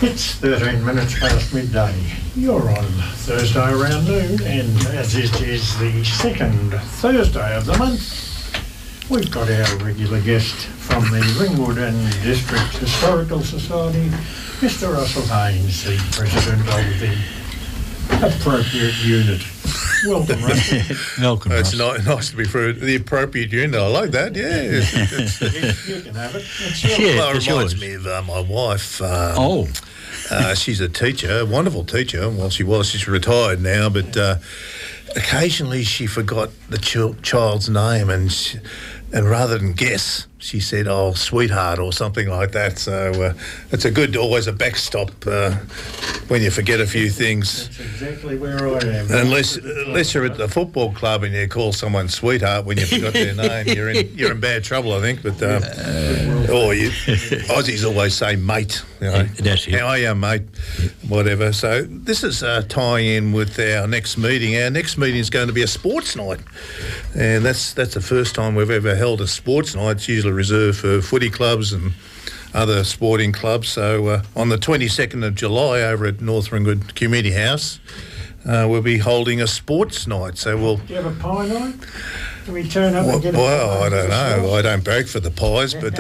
It's 13 minutes past midday. You're on Thursday around noon, and as it is the second Thursday of the month, we've got our regular guest from the Ringwood and District Historical Society, Mr. Russell Haynes, the President of the appropriate unit. Welcome, Russell. Welcome, It's Russ. nice to be for the appropriate unit. I like that, yeah. You can have it. It's yours. Yeah, Well, it it's reminds yours. me of my wife. She's a teacher, a wonderful teacher. Well, she's retired now, but occasionally she forgot the child's name and rather than guess, she said, "Oh, sweetheart," or something like that. So it's always a backstop when you forget a few things. That's exactly where I am. Unless you're at the football club and you call someone sweetheart when you forgot their name, you're in bad trouble, I think. But Aussies always say mate. You know, That's it. How are you, mate? Whatever. So this is tying in with our next meeting. Our next meeting is going to be a sports night, and that's the first time we've ever held a sports night. It's usually reserved for footy clubs and other sporting clubs. So on the 22nd of July over at North Ringwood Community House, we'll be holding a sports night. So we'll... Do you have a pie night? Can we turn up and get a Well, pie I don't know. for I don't beg for the pies, but...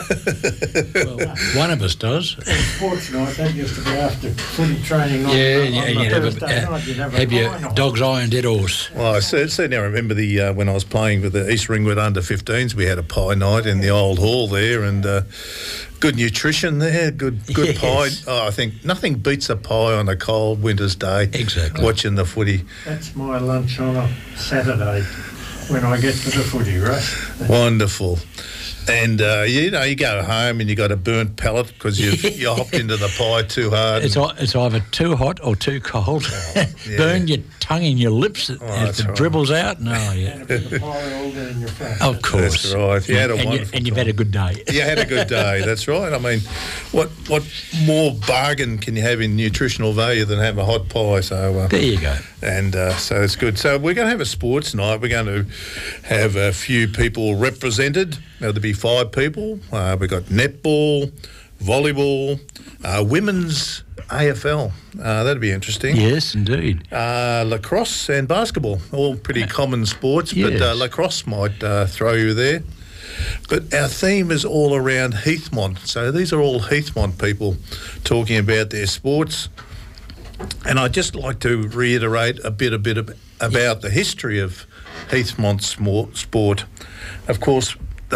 Well, one of us does. sports night, that used to be after footy training on, Yeah, on and the you'd have, Thursday night. You'd have have a your pie night. dog's eye and dead horse. Well, I certainly remember when I was playing with the East Ringwood under-15s, we had a pie night in the old hall there, and good nutrition there, good Yes. pie. Oh, I think nothing beats a pie on a cold winter's day. Exactly. Watching the footy. That's my lunch on a Saturday when I get to the footy, right? Wonderful. And, you go home and you got a burnt palate because you hopped into the pie too hard. It's either too hot or too cold. yeah. Burn your tongue in your lips as that's it right. dribbles out. No, yeah. And a bit of pie all down your front. Of course. That's right. You had a and wonderful you've time. had a good day. You had a good day, that's right. I mean, what more bargain can you have in nutritional value than have a hot pie? So There you go. and so it's good. So we're going to have a sports night. We're going to have a few people represented. There'll be 5 people. We've got netball, volleyball, women's AFL. That'd be interesting. Yes, indeed. Lacrosse and basketball, all pretty common sports, but Yes. lacrosse might throw you there. But our theme is all around Heathmont. So these are all Heathmont people talking about their sports. And I'd just like to reiterate a bit about the history of Heathmont sport. Of course,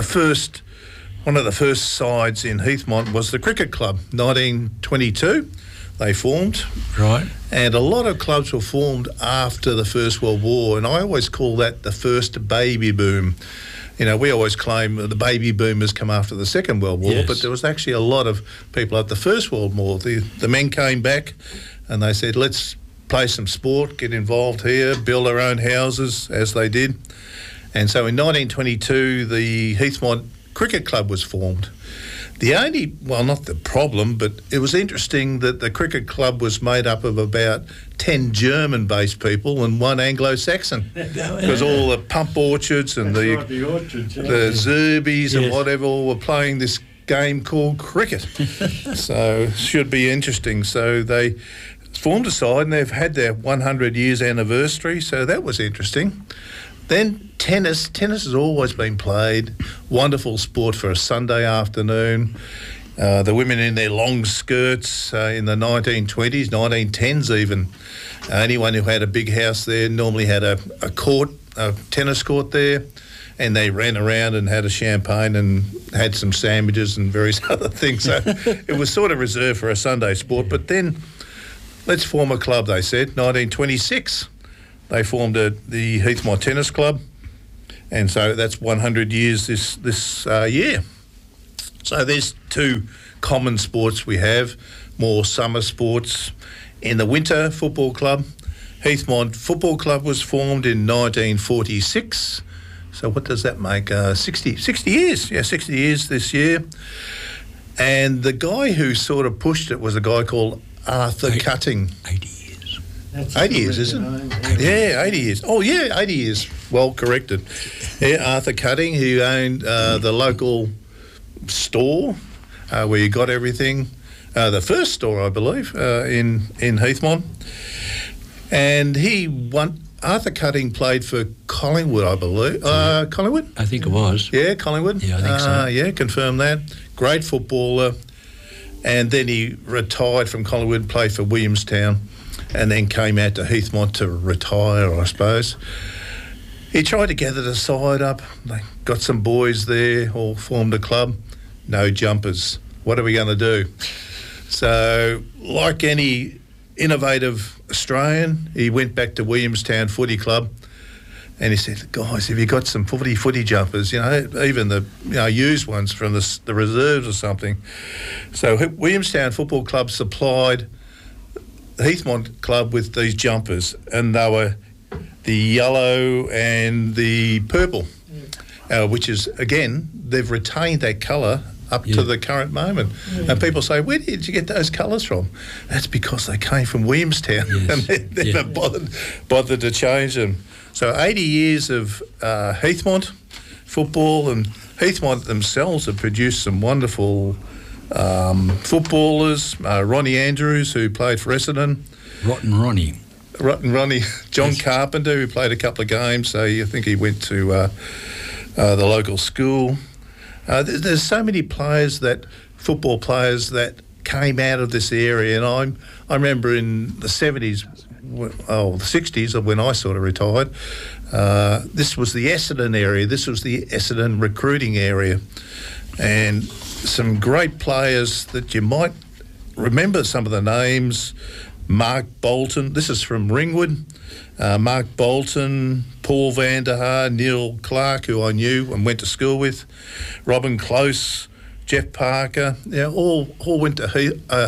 one of the first sides in Heathmont was the Cricket Club, 1922. They formed. Right. And a lot of clubs were formed after the First World War, and I always call that the first baby boom. You know, we always claim that the baby boomers come after the Second World War, Yes. but there was actually a lot of people at the First World War. The men came back and they said, let's play some sport, get involved here, build our own houses, as they did. And so in 1922, the Heathmont Cricket Club was formed. Not the problem, but it was interesting that the cricket club was made up of about 10 German-based people and 1 Anglo-Saxon. Because all the pump orchards and That's right, the orchards, yeah. the Zerbies and Yes. whatever all were playing this game called cricket. So should be interesting. So they formed a side and they've had their 100 years anniversary, so that was interesting. Then tennis has always been played. Wonderful sport for a Sunday afternoon. The women in their long skirts in the 1920s, 1910s even. Anyone who had a big house there normally had a tennis court there, and they ran around and had a champagne and had some sandwiches and various other things. So it was sort of reserved for a Sunday sport. But then let's form a club, they said, 1926. They formed the Heathmont Tennis Club, and so that's 100 years this year. So there's 2 common sports we have, more summer sports. In the winter, football club. Heathmont Football Club was formed in 1946. So what does that make? 60 years. Yeah, 60 years this year. And the guy who sort of pushed it was a guy called Arthur Cutting. 80 years. That's 80 years, the isn't name, it? Yeah, 80 years. Oh, yeah, 80 years. Well corrected. Yeah, Arthur Cutting, who owned the local store where you got everything. the first store, I believe, in Heathmont. And he won. Arthur Cutting played for Collingwood, I believe. Collingwood? I think it was. Yeah, Collingwood. Yeah, I think so. Yeah, confirm that. Great footballer. And then he retired from Collingwood, played for Williamstown, and then came out to Heathmont to retire, I suppose. He tried to gather the side up. They got some boys there, all formed a club. No jumpers. What are we going to do? So, like any innovative Australian, he went back to Williamstown Footy Club, and he said, "Guys, have you got some footy jumpers? You know, even the used ones from the reserves or something." So Williamstown Football Club supplied the Heathmont Club with these jumpers, and they were the yellow and the purple, which is, again, they've retained that colour up to the current moment. And people say, where did you get those colours from? That's because they came from Williamstown and they never bothered to change them. So 80 years of Heathmont football, and Heathmont themselves have produced some wonderful footballers. Ronnie Andrews, who played for Essendon. Rotten Ronnie. John Carpenter, who played a couple of games. So I think he went to the local school. There's so many football players that came out of this area, and I remember in the 70s, the 60s, when I sort of retired, this was the Essendon area. This was the Essendon recruiting area, and some great players that you might remember some of the names. Mark Bolton, this is from Ringwood. Mark Bolton, Paul van der Haar, Neil Clark, who I knew and went to school with, Robin Close, Jeff Parker, all went to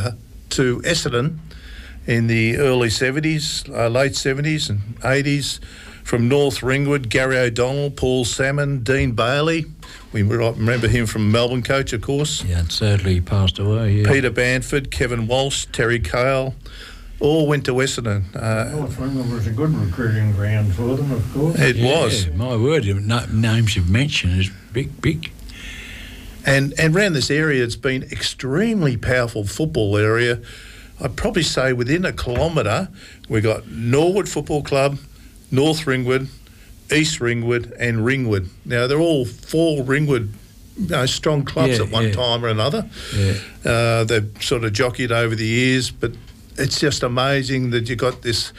Essendon in the early 70s, late 70s and 80s. From North Ringwood, Gary O'Donnell, Paul Salmon, Dean Bailey. We remember him from Melbourne coach, of course. Yeah, and sadly passed away. Yeah. Peter Banford, Kevin Walsh, Terry Cale. All went to Essendon. North Ringwood was a good recruiting ground for them, of course. It was. My word, names you've mentioned is big. And around this area, it's been extremely powerful football area. I'd probably say within a kilometre, we got Norwood Football Club, North Ringwood, East Ringwood and Ringwood. Now, they're all four Ringwood strong clubs at one time or another. Yeah. They've sort of jockeyed over the years, but it's just amazing that you got this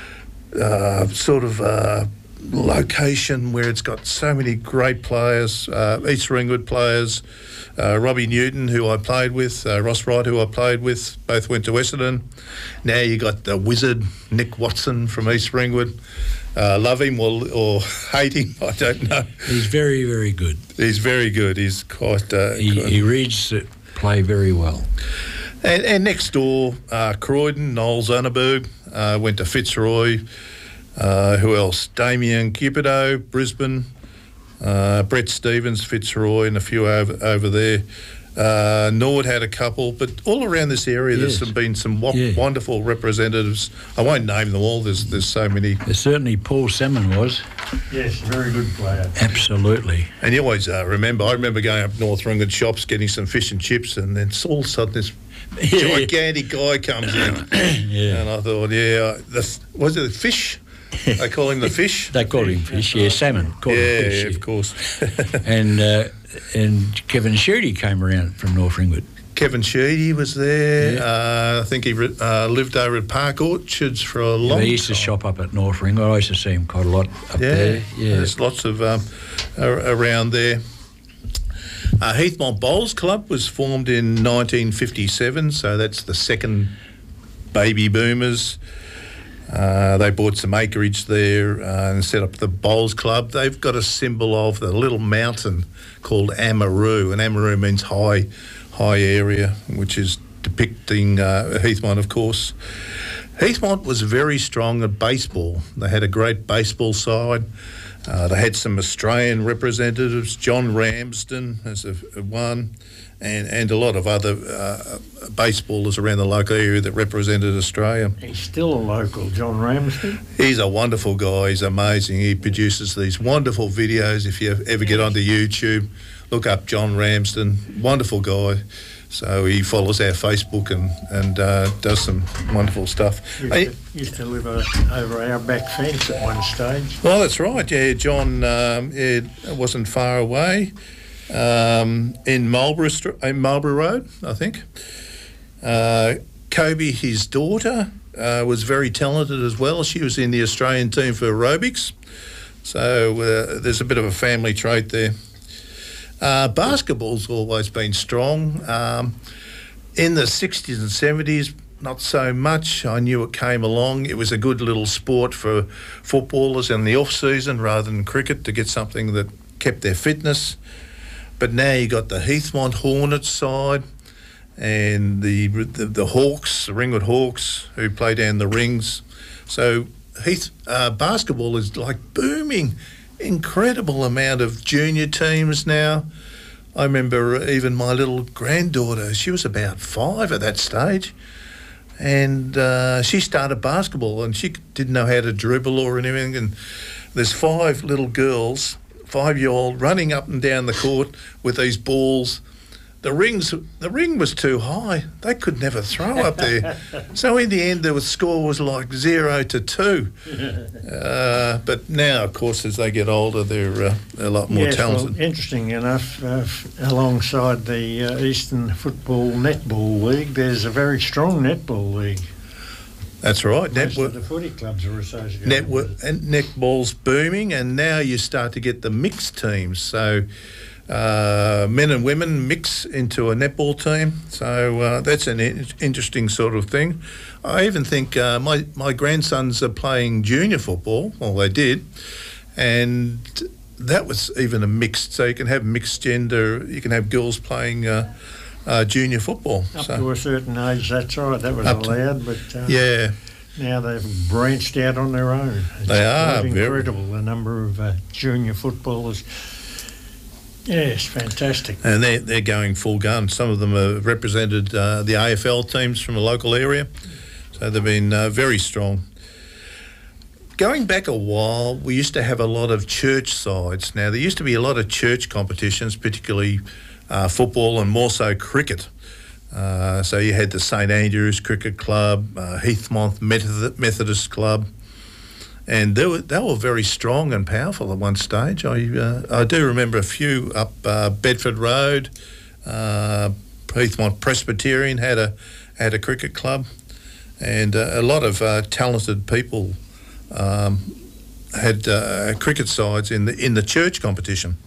location where it's got so many great players, East Ringwood players, Robbie Newton, who I played with, Ross Wright, who I played with, both went to Essendon. Now you got the wizard, Nick Watson from East Ringwood. Love him or hate him, I don't know. He's very, very good. He's very good. He's quite... he reads the play very well. And next door, Croydon, Noel Zonneberg, went to Fitzroy. Who else? Damien Cupido, Brisbane. Brett Stevens, Fitzroy, and a few over there. Nord had a couple, but all around this area there's been some wonderful representatives. I won't name them all, there's so many. There's certainly Paul Salmon was. Yes, very good player. Absolutely. And you always I remember going up North Ringwood shops, getting some fish and chips, and then all of a sudden this gigantic guy comes in. And I thought, was it fish? They call him the fish? They call him fish, salmon. Fish, of course. and Kevin Sheedy came around from North Ringwood. Kevin Sheedy was there. Yeah. I think he lived over at Park Orchards for a long time. He used to shop up at North Ringwood. I used to see him quite a lot up there. Yeah, there's lots of around there. Heathmont Bowls Club was formed in 1957, so that's the second baby boomers. They bought some acreage there and set up the Bowls Club. They've got a symbol of the little mountain called Amaroo, and Amaroo means high area, which is depicting Heathmont, of course. Heathmont was very strong at baseball. They had a great baseball side. They had some Australian representatives, John Ramsden as one, and a lot of other baseballers around the local area that represented Australia. He's still a local, John Ramsden. He's a wonderful guy. He's amazing. He produces these wonderful videos. If you ever get onto YouTube, look up John Ramsden. Wonderful guy. So he follows our Facebook and does some wonderful stuff. Used to live over our back fence at one stage. Well, that's right. Yeah, John. It wasn't far away, in Marlborough Road, I think. Kobe, his daughter, was very talented as well. She was in the Australian team for aerobics. So there's a bit of a family trait there. Basketball's always been strong. In the 60s and 70s, not so much. I knew it came along. It was a good little sport for footballers in the off-season rather than cricket, to get something that kept their fitness. But now you got the Heathmont Hornets side and the Hawks, the Ringwood Hawks, who play down the rings. So basketball is like booming. Incredible amount of junior teams now. I remember even my little granddaughter, she was about 5 at that stage, and she started basketball, and she didn't know how to dribble or anything, and there's 5 little girls, 5-year-old, running up and down the court with these balls. The ring was too high. They could never throw up there. So in the end, the score was like 0-2. But now, of course, as they get older, they're a lot more talented. Well, interesting enough, alongside the Eastern Football Netball League, there's a very strong netball league. That's right. Most of the footy clubs are associated with it. And netball's booming, and now you start to get the mixed teams. So men and women mix into a netball team, so that's an interesting sort of thing. I even think my grandsons are playing junior football, well they did, and that was even a mixed, so you can have mixed gender, you can have girls playing junior football. Up to a certain age, that's right, that was allowed, but yeah. Now they've branched out on their own. They are incredible, the number of junior footballers. Yes, fantastic. And they're going full gun. Some of them have represented the AFL teams from a local area, so they've been very strong. Going back a while, we used to have a lot of church sides. Now, there used to be a lot of church competitions, particularly football and more so cricket. So you had the St Andrews Cricket Club, Heathmont Methodist Club, and they were very strong and powerful at one stage. I do remember a few up Bedford Road. Heathmont Presbyterian had a cricket club, and a lot of talented people had cricket sides in the church competition.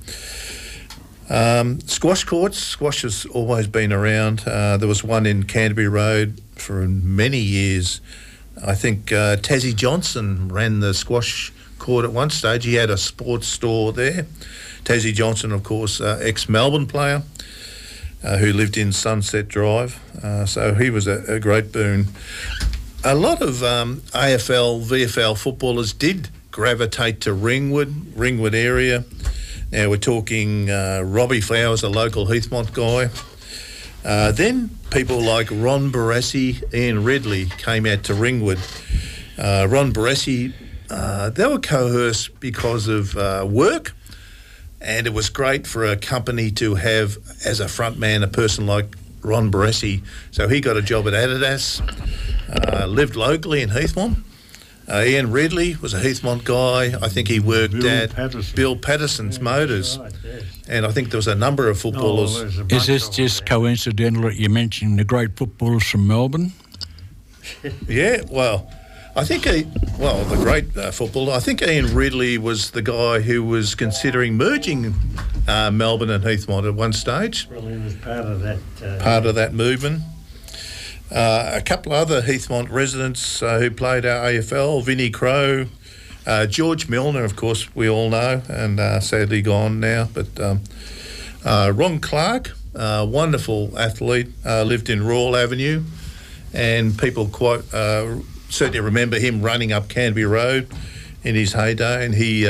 Squash courts. Squash has always been around. There was one in Canterbury Road for many years. I think Tassie Johnson ran the squash court at one stage. He had a sports store there. Tassie Johnson, of course, ex-Melbourne player who lived in Sunset Drive. So he was a great boon. A lot of AFL, VFL footballers did gravitate to Ringwood area. Now we're talking Robbie Flowers, a local Heathmont guy. Then people like Ron Barassi, Ian Ridley came out to Ringwood. Ron Barassi, they were coerced because of work, and it was great for a company to have as a front man a person like Ron Barassi. So he got a job at Adidas, lived locally in Heathmont. Ian Ridley was a Heathmont guy. I think he worked at Bill Patterson's Motors. Right, yes. And I think there was a number of footballers. Is this just coincidental that you mentioned the great footballers from Melbourne? Yeah, well, I think the great footballer. I think Ian Ridley was the guy who was considering merging Melbourne and Heathmont at one stage. Well, he was part of that. Part of that movement. A couple of other Heathmont residents who played our AFL, Vinnie Crowe, George Milner, of course, we all know, and sadly gone now. But Ron Clark, wonderful athlete, lived in Royal Avenue, and people quite certainly remember him running up Canterbury Road in his heyday, and he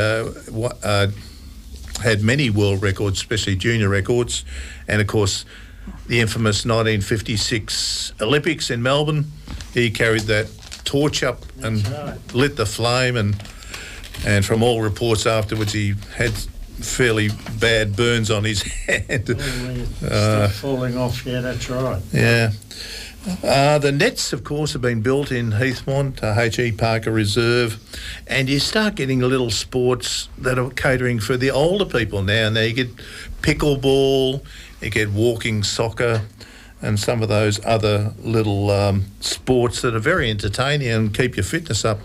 had many world records, especially junior records, and of course the infamous 1956 Olympics in Melbourne. He carried that torch up and lit the flame, and from all reports afterwards he had fairly bad burns on his hand. It's falling off, yeah, that's right. Yeah. The nets, of course, have been built in Heathmont, H.E. Parker Reserve, and you start getting little sports that are catering for the older people now. Now you get pickleball, you get walking soccer, and some of those other little sports that are very entertaining and keep your fitness up.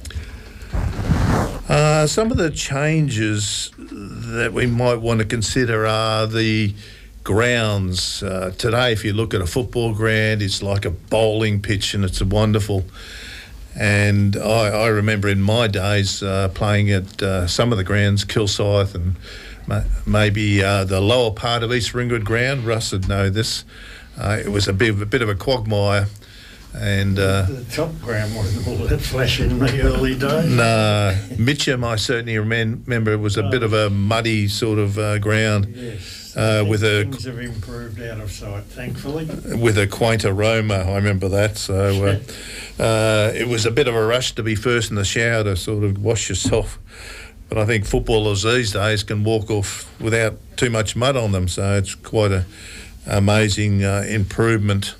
Some of the changes that we might want to consider are the grounds. Today, if you look at a football ground, it's like a bowling pitch, and it's wonderful. And I remember in my days playing at some of the grounds, Kilsyth and maybe the lower part of East Ringwood ground. Russ would know this. It was a bit of a quagmire. And the top ground wasn't all that flashy in the early days. No, Mitcham, I certainly remember, it was a bit of a muddy sort of ground. Yes. Things have improved out of sight, thankfully. With a quaint aroma, I remember that. So it was a bit of a rush to be first in the shower to sort of wash yourself. But I think footballers these days can walk off without too much mud on them. So it's quite an amazing improvement.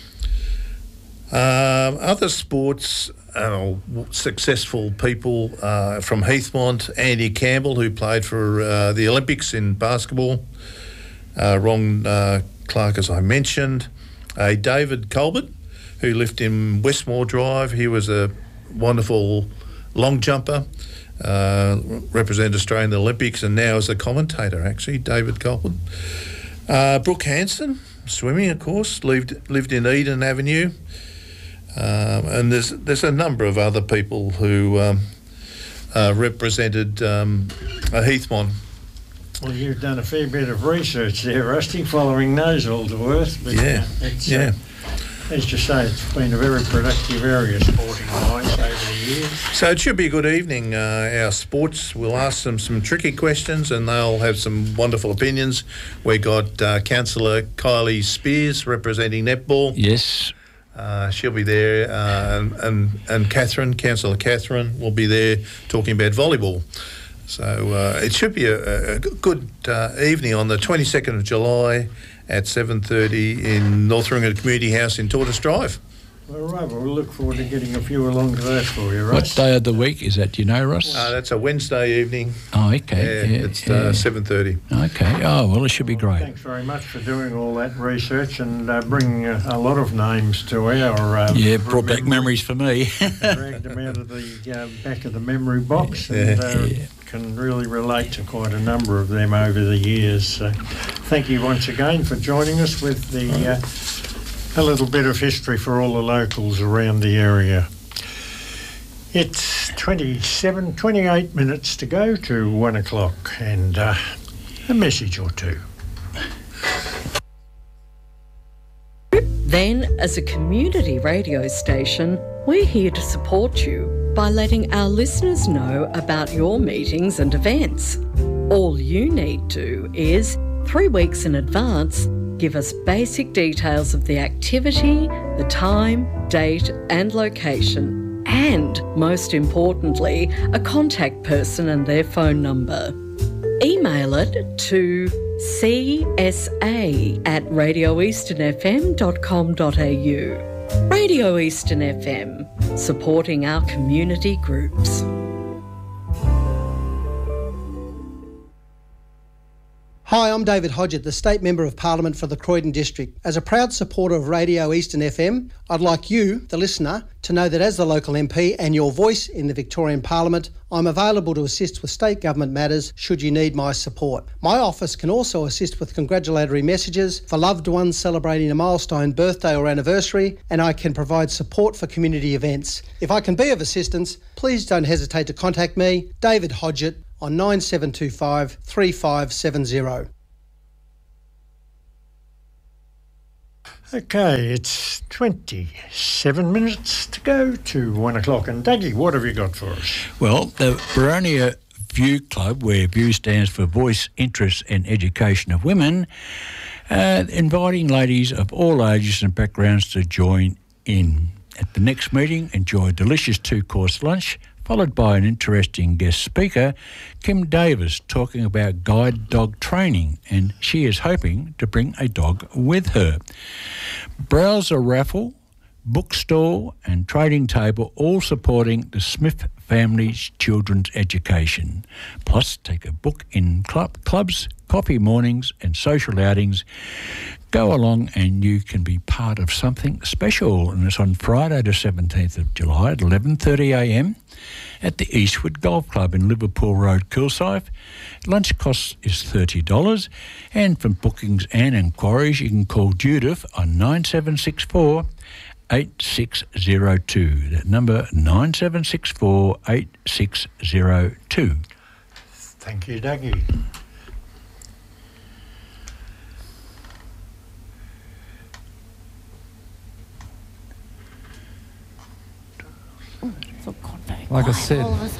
Other sports, successful people from Heathmont, Andy Campbell, who played for the Olympics in basketball, Ron Clark, as I mentioned, David Colbert, who lived in Westmore Drive. He was a wonderful long jumper, represented Australia in the Olympics, and now is a commentator, actually, David Colbert. Brooke Hanson, swimming, of course, lived in Eden Avenue. And there's a number of other people who represented Heathmont. Well, you've done a fair bit of research there, Rusty, following those all to earth. But, as you say, it's been a very productive area sporting-wise over the years. So it should be a good evening. Our sports, we'll ask them some tricky questions and they'll have some wonderful opinions. We got Councillor Kylie Spears representing netball. Yes. She'll be there, and Councillor Catherine will be there talking about volleyball. So it should be a good evening on the 22nd of July at 7:30 in North Ringwood Community House in Tortoise Drive. All right, well, we'll look forward to getting a few along to that for you, Russ. What day of the week is that, do you know, Ross? That's a Wednesday evening. Oh, okay. Yeah, it's 7:30. Okay. Oh, well, it should be great. Thanks very much for doing all that research and bringing a lot of names to our... brought back memories for me. Dragged them out of the back of the memory box and can really relate to quite a number of them over the years. Thank you once again for joining us with a little bit of history for all the locals around the area. It's 28 minutes to go to 1 o'clock and a message or two. Then, as a community radio station, we're here to support you by letting our listeners know about your meetings and events. All you need to is, 3 weeks in advance, give us basic details of the activity, the time, date and location, and, most importantly, a contact person and their phone number. Email it to csa@radioeasternfm.com.au. Radio Eastern FM, supporting our community groups. Hi, I'm David Hodgett, the State Member of Parliament for the Croydon District. As a proud supporter of Radio Eastern FM, I'd like you, the listener, to know that as the local MP and your voice in the Victorian Parliament, I'm available to assist with state government matters should you need my support. My office can also assist with congratulatory messages for loved ones celebrating a milestone birthday or anniversary, and I can provide support for community events. If I can be of assistance, please don't hesitate to contact me, David Hodgett, on 9725 3570. Okay, it's 27 minutes to go to 1 o'clock. And Dougie, what have you got for us? Well, the Boronia View Club, where VIEW stands for Voice, Interest and Education of Women, inviting ladies of all ages and backgrounds to join in. At the next meeting, enjoy a delicious 2-course lunch, followed by an interesting guest speaker, Kim Davis, talking about guide dog training, and she is hoping to bring a dog with her. Browser raffle, bookstore and trading table, all supporting the Smith family's children's education. Plus, take a book in clubs, coffee mornings and social outings. Go along and you can be part of something special. And it's on Friday the 17th of July at 11:30am at the Eastwood Golf Club in Liverpool Road, Kilsyth. Lunch cost is $30. And for bookings and inquiries, you can call Judith on 9764 8602. That number 9764 8602. Thank you, Dougie. Like I said,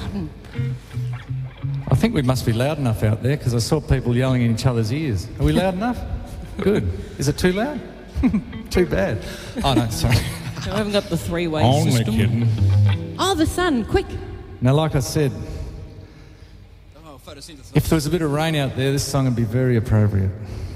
I think we must be loud enough out there because I saw people yelling in each other's ears. Are we loud enough? Good. Is it too loud? Too bad. Oh, no, sorry. I haven't got the three-way Only system. kidding. Oh, the sun, quick. Now, like I said, if there was a bit of rain out there, this song would be very appropriate.